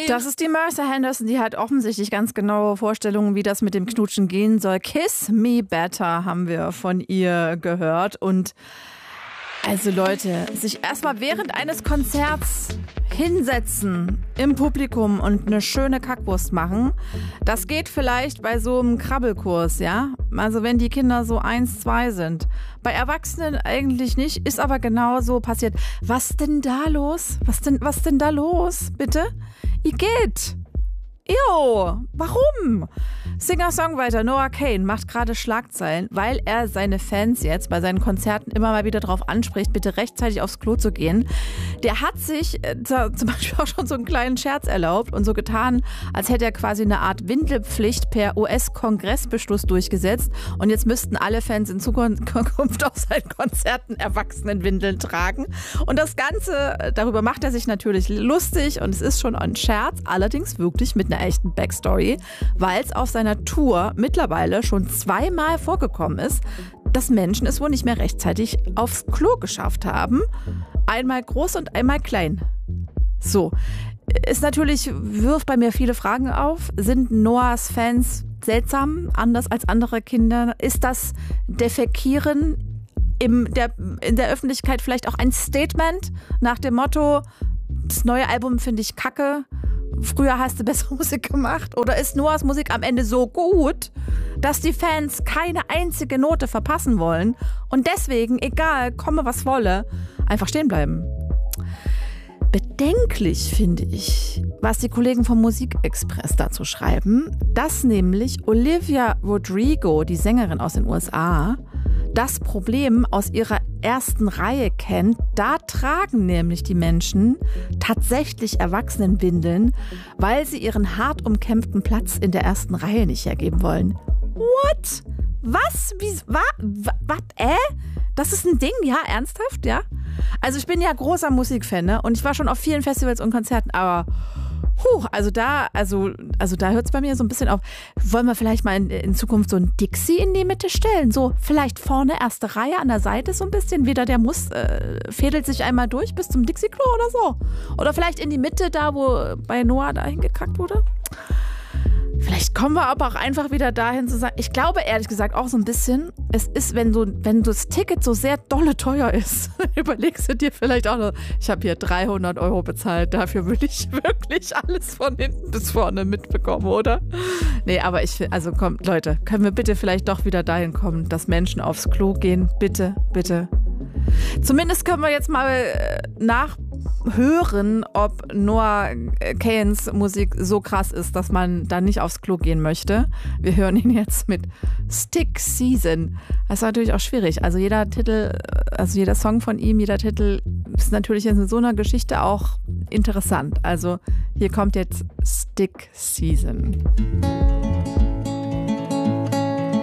Das ist die Mercer Henderson, die hat offensichtlich ganz genaue Vorstellungen, wie das mit dem Knutschen gehen soll. Kiss Me Better haben wir von ihr gehört. Und also Leute, sich erstmal während eines Konzerts hinsetzen im Publikum und eine schöne Kackwurst machen, das geht vielleicht bei so einem Krabbelkurs, ja? Also wenn die Kinder so 1, 2 sind. Bei Erwachsenen eigentlich nicht, ist aber genau so passiert. Was denn da los? Was denn da los, bitte? Igitt! Ew, warum? Singer-Songwriter Noah Kahan macht gerade Schlagzeilen, weil er seine Fans jetzt bei seinen Konzerten immer mal wieder darauf anspricht, bitte rechtzeitig aufs Klo zu gehen. Der hat sich zum Beispiel auch schon so einen kleinen Scherz erlaubt und so getan, als hätte er quasi eine Art Windelpflicht per US-Kongressbeschluss durchgesetzt und jetzt müssten alle Fans in Zukunft auf seinen Konzerten Erwachsenenwindeln tragen. Und das Ganze, darüber macht er sich natürlich lustig und es ist schon ein Scherz, allerdings wirklich mit einer echten Backstory, weil es auf seiner Tour mittlerweile schon 2-mal vorgekommen ist, dass Menschen es wohl nicht mehr rechtzeitig aufs Klo geschafft haben. Einmal groß und einmal klein. So, ist natürlich, wirft bei mir viele Fragen auf. Sind Noahs Fans seltsam, anders als andere Kinder? Ist das Defekieren in der Öffentlichkeit vielleicht auch ein Statement nach dem Motto, das neue Album finde ich kacke, früher hast du bessere Musik gemacht? Oder ist Noahs Musik am Ende so gut, dass die Fans keine einzige Note verpassen wollen und deswegen, egal, komme was wolle, einfach stehen bleiben? Bedenklich finde ich, was die Kollegen vom Musikexpress dazu schreiben, dass nämlich Olivia Rodrigo, die Sängerin aus den USA, das Problem aus ihrer ersten Reihe kennt. Da tragen nämlich die Menschen tatsächlich Erwachsenenwindeln, weil sie ihren hart umkämpften Platz in der ersten Reihe nicht hergeben wollen. What? Was? Wie? Was? Das ist ein Ding? Ja, ernsthaft? Ja? Also ich bin ja großer Musikfan, ne? Und ich war schon auf vielen Festivals und Konzerten, aber also da hört es bei mir so ein bisschen auf. Wollen wir vielleicht mal in Zukunft so ein Dixie in die Mitte stellen? So vielleicht vorne erste Reihe, an der Seite so ein bisschen. Wieder der fädelt sich einmal durch bis zum Dixie-Klo oder so. Oder vielleicht in die Mitte, da wo bei Noah da hingekackt wurde. Vielleicht kommen wir aber auch einfach wieder dahin zu sagen, ich glaube ehrlich gesagt auch so ein bisschen, es ist, wenn das Ticket so sehr dolle teuer ist, überlegst du dir vielleicht auch noch, ich habe hier 300 € bezahlt, dafür will ich wirklich alles von hinten bis vorne mitbekommen, oder? Nee, aber also komm, Leute, können wir bitte vielleicht doch wieder dahin kommen, dass Menschen aufs Klo gehen? Bitte, bitte. Zumindest können wir jetzt mal nachhören, ob Noah Kahans Musik so krass ist, dass man da nicht aufs Klo gehen möchte. Wir hören ihn jetzt mit Stick Season. Das ist natürlich auch schwierig. Also jeder Song von ihm, jeder Titel ist natürlich in so einer Geschichte auch interessant. Also hier kommt jetzt Stick Season.